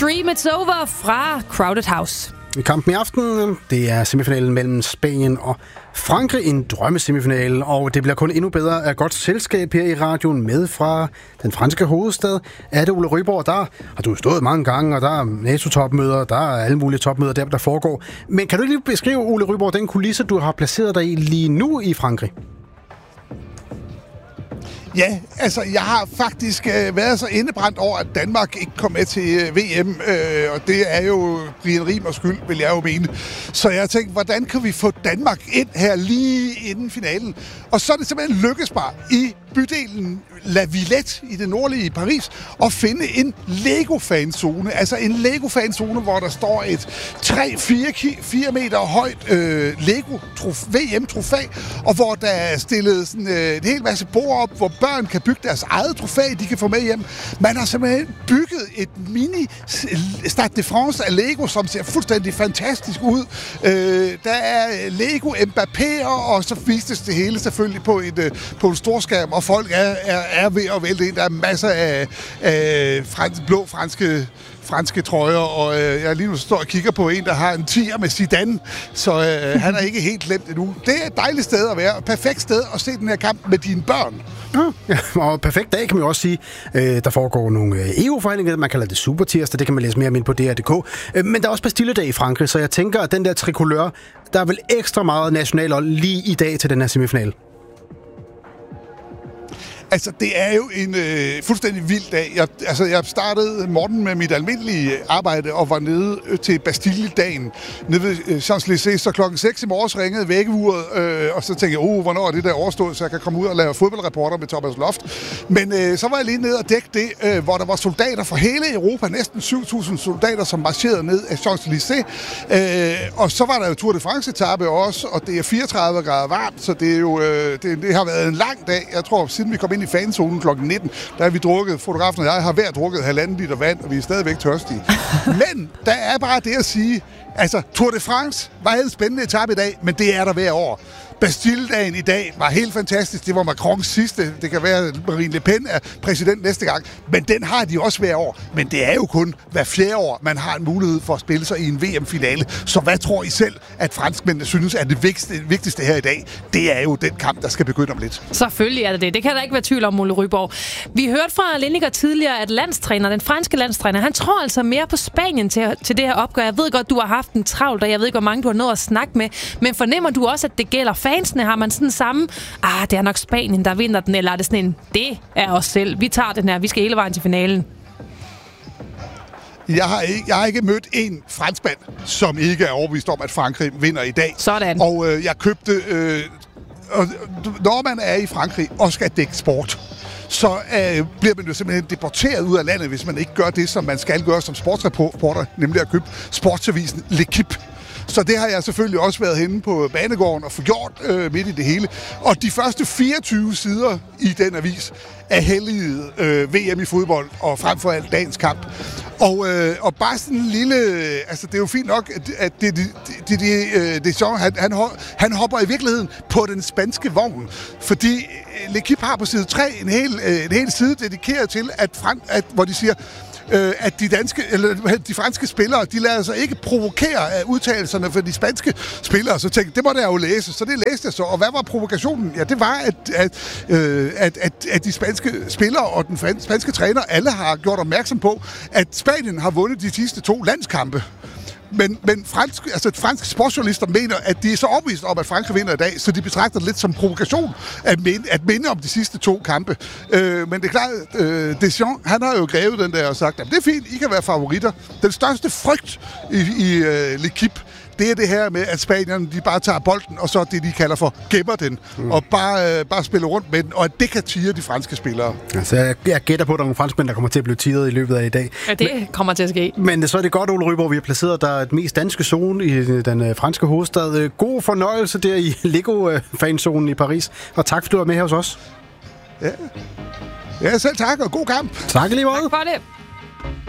Dream It's Over fra Crowded House. I kampen i aften, det er semifinalen mellem Spanien og Frankrig, en drømmesemifinale, og det bliver kun endnu bedre af godt selskab her i radioen med fra den franske hovedstad. Er det Ole Ryborg? Der har du stået mange gange, og der er NATO-topmøder, der er alle mulige topmøder der foregår. Men kan du ikke lige beskrive, Ole Ryborg, den kulisse, du har placeret dig i lige nu i Frankrig? Ja, altså jeg har faktisk været så indebrændt over, at Danmark ikke kom med til VM, og det er jo Brian Riemers skyld, vil jeg jo mene. Så jeg tænkte, hvordan kan vi få Danmark ind her lige inden finalen? Og så er det simpelthen lykkes bare i bydelen La Villette i det nordlige Paris at finde en Lego-fanzone. Altså en Lego-fanzone, hvor der står et 3-4 meter højt Lego VM-trofæ, og hvor der er stillet sådan, en hel masse bord op, hvor børn kan bygge deres eget trofæ, de kan få med hjem. Man har simpelthen bygget et mini Stade de France af Lego, som ser fuldstændig fantastisk ud. Der er Lego Mbappé'er, og så vistes det hele selvfølgelig på en storskærm, og folk er ved at vælte ind. Der er masser af blå franske trøjer, og jeg lige nu står og kigger på en, der har en 10'er med Zidane, så han er ikke helt glemt endnu. Det er et dejligt sted at være, et perfekt sted at se den her kamp med dine børn. Ja, og perfekt dag kan man også sige. Der foregår nogle EU-forhandlinger, man kalder det Supertirsdag, det kan man læse mere om ind på DR.dk. Men der er også Bastilledag i Frankrig, så jeg tænker, at den der tricolør, der er vel ekstra meget nationalhold lige i dag til den her semifinal. Altså, det er jo en fuldstændig vild dag. Jeg startede morgen med mit almindelige arbejde og var nede til Bastille-dagen nede ved Champs-Élysées, så klokken 6 i morges ringede vækkeuret, og så tænkte jeg, hvornår er det der overstået, så jeg kan komme ud og lave fodboldreporter med Thomas Loft. Men så var jeg lige nede og dække det, hvor der var soldater fra hele Europa, næsten 7.000 soldater, som marcherede ned af Champs-Élysées. Og så var der jo Tour de France-etape også, og det er 34 grader varmt, så det er jo det har været en lang dag. Jeg tror, siden vi kom ind i fanzonen kl. 19, der har vi drukket, fotografen og jeg har hver drukket 1,5 liter vand, og vi er stadigvæk tørstige. Men der er bare det at sige, altså Tour de France var en spændende etape i dag, men det er der hver år. Bastille-dagen i dag var helt fantastisk. Det var Macrons sidste. Det kan være, at Marine Le Pen er præsident næste gang. Men den har de også hver år. Men det er jo kun hver fjerde år, man har en mulighed for at spille sig i en VM-finale. Så hvad tror I selv, at franskmændene synes er det vigtigste her i dag? Det er jo den kamp, der skal begynde om lidt. Selvfølgelig er det det. Det kan der ikke være tvivl om, Ole Ryborg. Vi hørte fra Lineker tidligere, at den franske landstræner, han tror altså mere på Spanien til det her opgør. Jeg ved godt, du har haft en travl, og jeg ved ikke, hvor mange du har nået at snakke med. Men fornemmer du også, at det gælder fansene? Har man sådan samme, det er nok Spanien, der vinder den, eller er det sådan en, det er os selv, vi tager den her, vi skal hele vejen til finalen? Jeg har ikke mødt en franskmand, som ikke er overbevist om, at Frankrig vinder i dag. Sådan. Og jeg købte, når man er i Frankrig og skal dække sport, så bliver man jo simpelthen deporteret ud af landet, hvis man ikke gør det, som man skal gøre som sportsreporter, nemlig at købe sportsavisen L'Équipe. Så det har jeg selvfølgelig også været henne på banegården og få gjort midt i det hele. Og de første 24 sider i den avis er helliget VM i fodbold, og frem for alt dagens kamp. Og bare sådan en lille... Altså, det er jo fint nok, at han hopper i virkeligheden på den spanske vogn. Fordi L'Équipe har på side 3 en hel side dedikeret til, hvor de siger... at de franske spillere, de lader sig ikke provokere af udtalelserne for de spanske spillere, så tænkte det må jeg jo læse, så det læste jeg så. Og hvad var provokationen? Ja, det var, at de spanske spillere og den spanske træner, alle har gjort opmærksom på, at Spanien har vundet de sidste 2 landskampe. Men franske sportsjournalister mener, at de er så overbevist om, at Frankrig vinder i dag, så de betragter det lidt som provokation at minde om de sidste 2 kampe. Men det er klart, Deschamps, han har jo grebet den der og sagt, at det er fint, I kan være favoritter. Den største frygt i L'Équipe, det er det her med, at spanierne, de bare tager bolden, og så det, de kalder for gemmer den, og bare spiller rundt med den, og at det kan tire de franske spillere. Altså, jeg gætter på, at der er nogle franskmænd, der kommer til at blive tiret i løbet af i dag. Ja, det kommer til at ske. Men så er det godt, Ole Ryborg, vi har placeret der et mest danske zone i den franske hovedstad. God fornøjelse der i Lego-fanzonen i Paris, og tak, fordi du var med her hos os. Ja, selv tak, og god kamp. Tak lige meget. Tak for det.